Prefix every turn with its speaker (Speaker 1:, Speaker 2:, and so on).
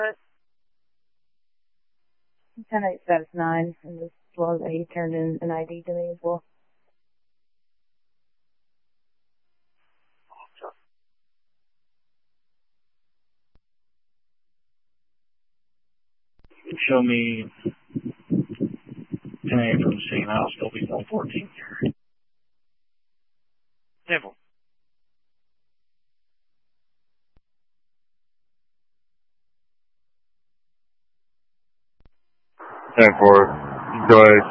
Speaker 1: 10-8 status 9, and as well as he turned in an ID to me as well.
Speaker 2: Show me 10-8 from the scene. I'll still be 114 here. Devil.
Speaker 3: Therefore, enjoy